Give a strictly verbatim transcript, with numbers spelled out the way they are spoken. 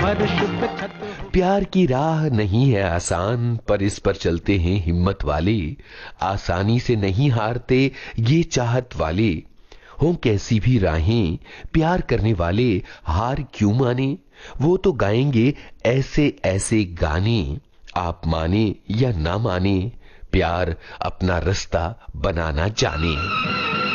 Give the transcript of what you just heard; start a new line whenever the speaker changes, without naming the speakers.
प्यार की राह नहीं है आसान, पर इस पर चलते हैं हिम्मत वाले। आसानी से नहीं हारते ये चाहत वाले। हो कैसी भी राहें प्यार करने वाले हार क्यों माने। वो तो गाएंगे ऐसे ऐसे गाने। आप माने या ना माने, प्यार अपना रास्ता बनाना जाने।